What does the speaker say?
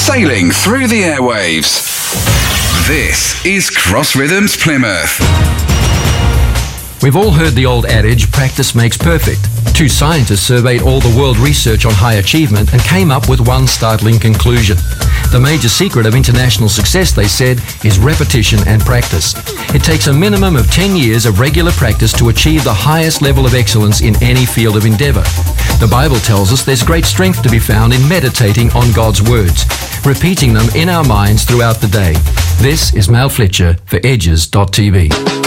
sailing through the airwaves. This is Cross Rhythms Plymouth. We've all heard the old adage, practice makes perfect. Two scientists surveyed all the world research on high achievement and came up with one startling conclusion. The major secret of international success, they said, is repetition and practice. It takes a minimum of 10 years of regular practice to achieve the highest level of excellence in any field of endeavour. The Bible tells us there's great strength to be found in meditating on God's words, repeating them in our minds throughout the day. This is Mal Fletcher for Edges.tv.